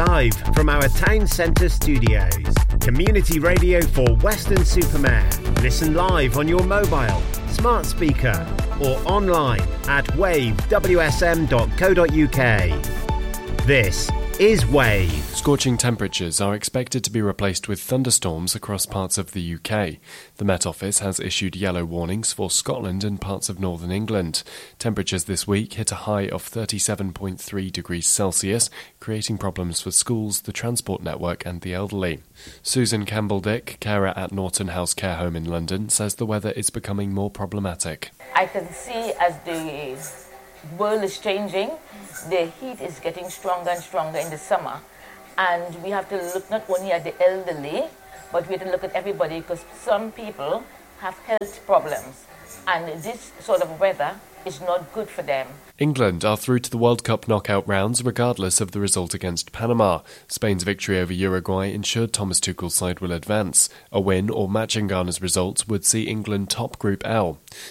Live from our town centre studios. Community radio for Weston-super-Mare. Listen live on your mobile, smart speaker or online at wavewsm.co.uk. This is Wave. Scorching temperatures are expected to be replaced with thunderstorms across parts of the UK. The Met Office has issued yellow warnings for Scotland and parts of northern England. Temperatures this week hit a high of 37.3 degrees Celsius, creating problems for schools, the transport network and the elderly. Susan Campbell-Dick, carer at Norton House Care Home in London, says the weather is becoming more problematic. I can see as the world is changing, the heat is getting stronger and stronger in the summer, and we have to look not only at the elderly, but we have to look at everybody, because some people have health problems, and this sort of weather is not good for them. England are through to the World Cup knockout rounds regardless of the result against Panama. Spain's victory over Uruguay ensured Thomas Tuchel's side will advance. A win or matching Ghana's result would see England top Group L.